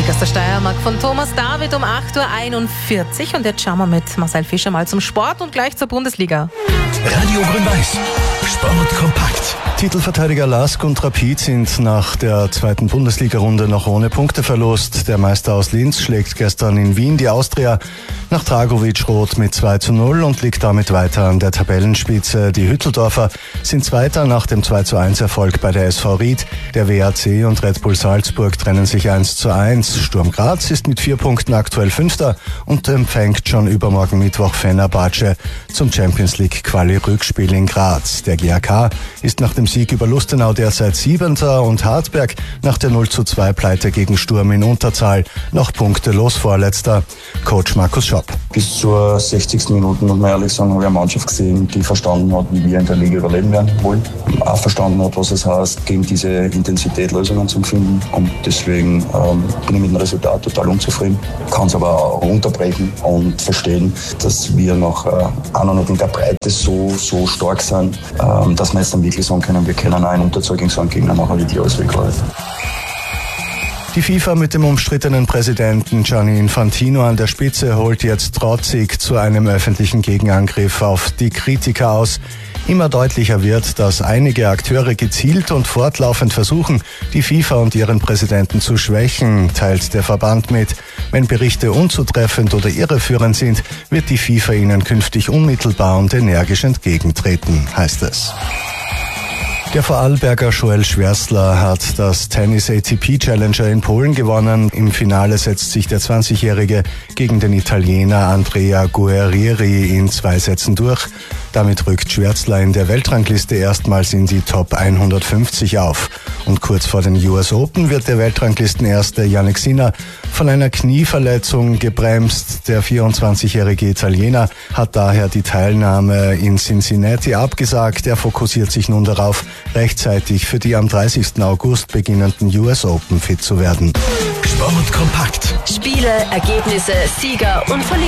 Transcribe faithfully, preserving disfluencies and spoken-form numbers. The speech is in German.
Musik aus der Steiermark von Thomas David um acht Uhr einundvierzig. Und jetzt schauen wir mit Marcel Fischer mal zum Sport und gleich zur Bundesliga. Radio Grün-Weiß. Sport kompakt. Titelverteidiger Lask und Rapid sind nach der zweiten Bundesliga-Runde noch ohne Punkteverlust. Der Meister aus Linz schlägt gestern in Wien die Austria nach Dragovic-Rot mit zwei zu null und liegt damit weiter an der Tabellenspitze. Die Hütteldorfer sind Zweiter nach dem zwei zu eins Erfolg bei der S V Ried. Der W A C und Red Bull Salzburg trennen sich eins zu eins. Sturm Graz ist mit vier Punkten aktuell Fünfter und empfängt schon übermorgen Mittwoch Fenerbahce zum Champions-League-Quali-Rückspiel in Graz. Der G A K ist nach dem Sieg über Lustenau derzeit Siebenter und Hartberg nach der null zu zwei Pleite gegen Sturm in Unterzahl noch punktelos Vorletzter. Coach Markus Schopp. Bis zur sechzigsten Minute, muss man ehrlich sagen, habe ich eine Mannschaft gesehen, die verstanden hat, wie wir in der Liga überleben werden wollen. Auch verstanden hat, was es heißt, gegen diese Intensität Lösungen zu finden. Und deswegen ähm, bin ich mit dem Resultat total unzufrieden. Kann es aber auch runterbrechen und verstehen, dass wir noch äh, auch noch nicht in der Breite so, so stark sind, ähm, dass wir jetzt dann wirklich sagen können, wir können auch in Unterzahl gegen so einen Gegner nachher wirklich alles weghalten. Die FIFA mit dem umstrittenen Präsidenten Gianni Infantino an der Spitze holt jetzt trotzig zu einem öffentlichen Gegenangriff auf die Kritiker aus. Immer deutlicher wird, dass einige Akteure gezielt und fortlaufend versuchen, die FIFA und ihren Präsidenten zu schwächen, teilt der Verband mit. Wenn Berichte unzutreffend oder irreführend sind, wird die FIFA ihnen künftig unmittelbar und energisch entgegentreten, heißt es. Der Vorarlberger Joel Schwärzler hat das Tennis A T P Challenger in Polen gewonnen. Im Finale setzt sich der zwanzigjährige gegen den Italiener Andrea Guerrieri in zwei Sätzen durch. Damit rückt Schwärzler in der Weltrangliste erstmals in die Top hundertfünfzig auf. Und kurz vor den U S Open wird der Weltranglistenerste Jannik Sinner von einer Knieverletzung gebremst. Der vierundzwanzigjährige Italiener hat daher die Teilnahme in Cincinnati abgesagt. Er fokussiert sich nun darauf, rechtzeitig für die am dreißigsten August beginnenden U S Open fit zu werden. Sport kompakt. Spiele, Ergebnisse, Sieger und Verlierer.